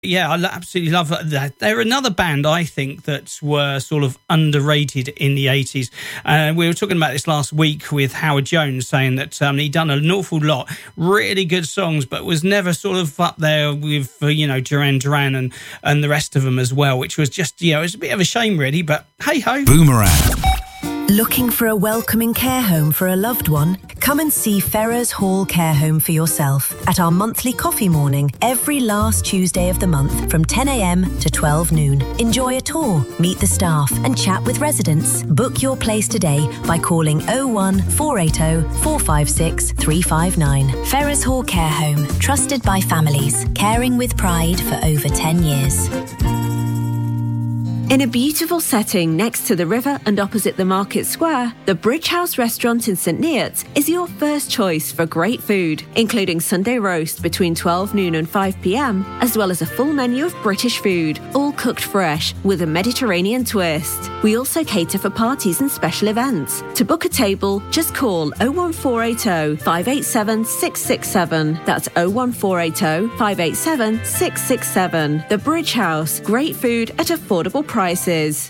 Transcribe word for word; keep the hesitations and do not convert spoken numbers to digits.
Yeah, I absolutely love that. They're another band, I think, that were sort of underrated in the eighties. Uh, we were talking about this last week with Howard Jones, saying that um, he'd done an awful lot, really good songs, but was never sort of up there with, uh, you know, Duran Duran and, and the rest of them as well, which was just, you know, it was a bit of a shame, really, but hey-ho. Boomerang. Looking for a welcoming care home for a loved one? Come and see Ferrers Hall Care Home for yourself at our monthly coffee morning every last Tuesday of the month from ten a.m. to twelve noon. Enjoy a tour, meet the staff and chat with residents. Book your place today by calling oh one four eight oh, four five six, three five nine. Ferrers Hall Care Home, trusted by families, caring with pride for over ten years. In a beautiful setting next to the river and opposite the market square, the Bridge House restaurant in St Neots is your first choice for great food, including Sunday roast between twelve noon and five p.m, as well as a full menu of British food, all cooked fresh with a Mediterranean twist. We also cater for parties and special events. To book a table, just call oh one four eight oh, five eight seven, six six seven. That's oh one four eight oh, five eight seven, six six seven. The Bridge House, great food at affordable prices.